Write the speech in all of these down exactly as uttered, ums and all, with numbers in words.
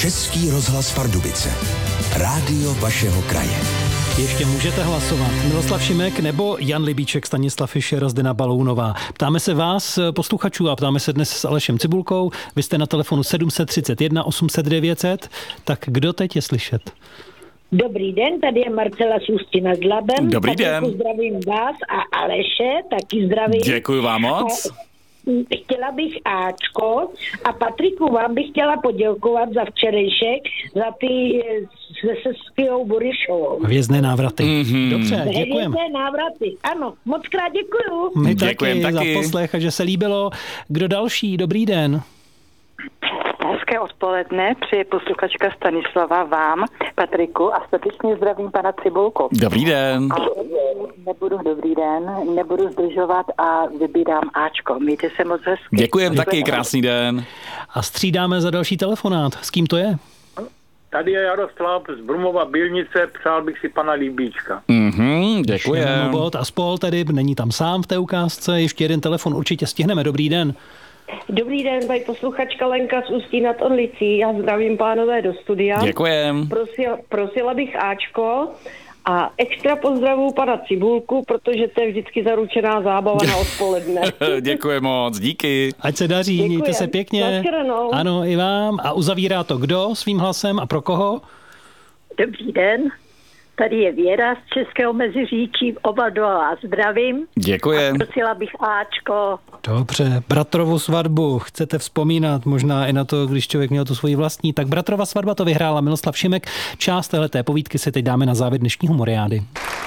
Český rozhlas Pardubice. Rádio vašeho kraje. Ještě můžete hlasovat. Miloslav Šimek nebo Jan Libíček, Stanislav Fischer, Zdena Balounová. Ptáme se vás, posluchačů, a ptáme se dnes s Alešem Cibulkou. Vy jste na telefonu sedm tři jedna osm set devět set. Tak kdo teď je slyšet? Dobrý den, tady je Marcela z Ústí nad Labem. Dobrý den. Zdravím vás a Aleše, taky zdravím. Děkuji vám moc. A chtěla bych Ačko a Patriku vám bych chtěla poděkovat za včerejšek, za ty se Seskijou Burišovou. Hvězdné návraty. Mm-hmm. Dobře, děkujeme. Hvězdné návraty, ano, moc krát děkuju. My Děkujem taky, taky za poslech a že se líbilo. Kdo další? Dobrý den. Hezké odpoledne, přeje posluchačka Stanislava vám, Patriku, a srdečně zdravím pana Cibulku. Dobrý den. A nebudu, dobrý den, nebudu zdržovat a vybírám Ačko. Mějte se moc hezky. Děkujem taky, krásný den. A střídáme za další telefonát. S kým to je? Tady je Jaroslav z Brumova Bylnice, přál bych si pana Líbíčka. Mhm, děkujem. Bod a spol tedy není tam sám v té ukázce. Ještě jeden telefon určitě stihneme. Dobrý den. Dobrý den, paní posluchačka Lenka z Ústí nad Orlicí. Já zdravím pánové do studia. Děkujem. Prosila, prosila bych Ačko a extra pozdravu pana Cibulku, protože to je vždycky zaručená zábava na odpoledne. Děkuji moc, díky. Ať se daří, Děkujem. mějte se pěkně. Naschledanou. Ano, i vám. A uzavírá to kdo svým hlasem a pro koho? Dobrý den, tady je Věra z Českého Meziříčí, oba dva vás zdravím. Děkujem. A prosila bych Ačko. Dobře, bratrovu svatbu chcete vzpomínat, možná i na to, když člověk měl tu svoji vlastní, tak bratrova svatba to vyhrála Miloslav Šimek. Část téhleté povídky si teď dáme na závěr dnešní humoriády.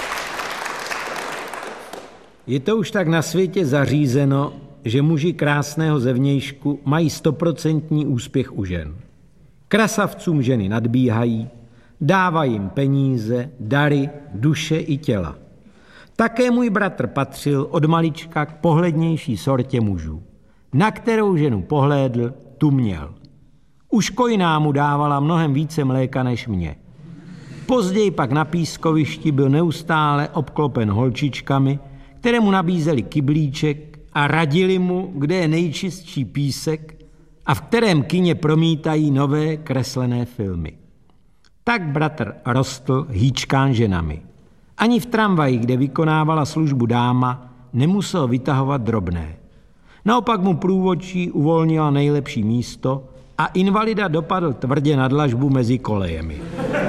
Je to už tak na světě zařízeno, že muži krásného zevnějšku mají stoprocentní úspěch u žen. Krasavcům ženy nadbíhají, dávají jim peníze, dary, duše i těla. Také můj bratr patřil od malička k pohlednější sortě mužů. Na kterou ženu pohlédl, tu měl. Už kojná mu dávala mnohem více mléka než mě. Později pak na pískovišti byl neustále obklopen holčičkami, které mu nabízely kyblíček a radili mu, kde je nejčistší písek a v kterém kině promítají nové kreslené filmy. Tak bratr rostl hýčkán ženami. Ani v tramvaji, kde vykonávala službu dáma, nemusel vytahovat drobné. Naopak mu průvodčí uvolnila nejlepší místo a invalida dopadl tvrdě na dlažbu mezi kolejemi.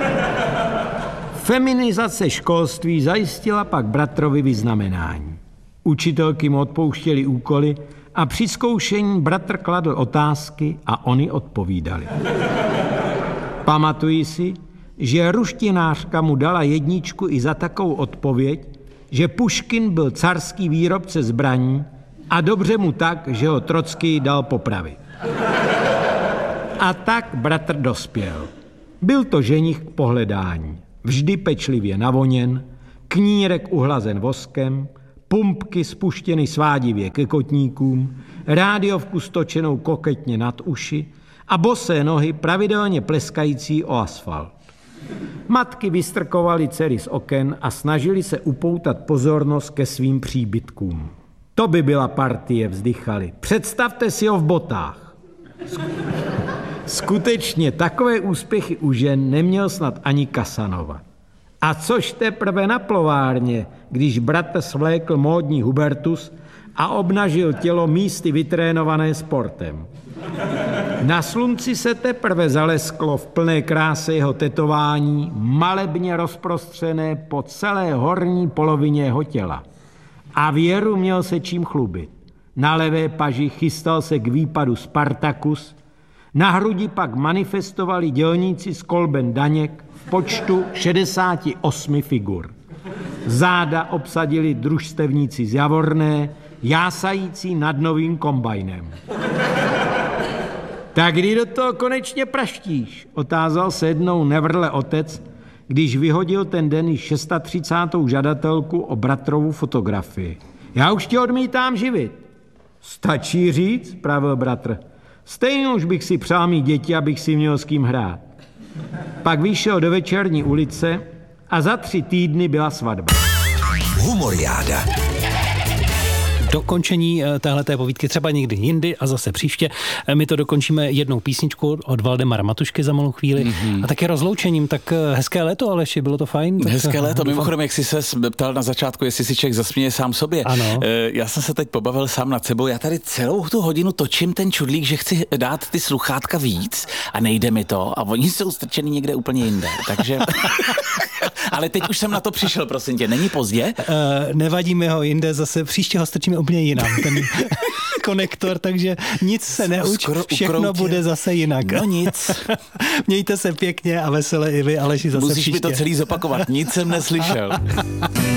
Feminizace školství zajistila pak bratrovi vyznamenání. Učitelky mu odpouštěly úkoly a při zkoušení bratr kladl otázky a oni odpovídali. Pamatuji si, že ruštinářka mu dala jedničku i za takovou odpověď, že Puškin byl carský výrobce zbraní a dobře mu tak, že ho Trockij dal popravit. A tak bratr dospěl. Byl to ženich k pohledání. Vždy pečlivě navoněn, knírek uhlazen voskem, pumpky spuštěny svádivě ke kotníkům, rádiovku stočenou koketně nad uši a bosé nohy pravidelně pleskající o asfalt. Matky vystrkovaly dcery z oken a snažili se upoutat pozornost ke svým příbytkům. To by byla partie, vzdychali. Představte si ho v botách. Skutečně takové úspěchy u žen neměl snad ani Casanova. A což teprve na plovárně, když bratr svlékl módní Hubertus a obnažil tělo místy vytrénované sportem. Na slunci se teprve zalesklo v plné kráse jeho tetování, malebně rozprostřené po celé horní polovině jeho těla. A Věru měl se čím chlubit. Na levé paži chystal se k výpadu Spartacus, na hrudi pak manifestovali dělníci z Kolben Daněk v počtu šedesát osm figur. Záda obsadili družstevníci z Javorné, jásající nad novým kombajnem. Tak kdy do toho konečně praštíš? Otázal se jednou nevrle otec, když vyhodil ten den již třicátou šestou žadatelku o bratrovu fotografii. Já už tě odmítám živit. Stačí říct, pravil bratr. Stejně už bych si přál mít děti, abych si měl s kým hrát. Pak vyšel do večerní ulice a za tři týdny byla svatba. Humoriáda. dokončení téhleté povídky třeba někdy jindy a zase příště. My to dokončíme jednou písničku od Valdemara Matušky za malou chvíli mm-hmm. a taky rozloučením. Tak hezké léto, Aleši, bylo to fajn? Tak hezké léto. doufám. Mimochodem, jak jsi se ptal na začátku, jestli si člověk zasměje sám sobě. Ano. Já jsem se teď pobavil sám nad sebou. Já tady celou tu hodinu točím ten čudlík, že chci dát ty sluchátka víc a nejde mi to a oni jsou strčený někde úplně jinde. Takže... Ale teď už jsem na to přišel, prosím tě. Není pozdě? Uh, nevadí mi ho jinde, zase příště ho strčíme úplně jinam, ten konektor, takže nic se neuč, skoro všechno ukroutě. Bude zase jinak. No nic. Mějte se pěkně a veselé i vy, Aleši, zase Musíš příště. mi to celý zopakovat, nic jsem neslyšel.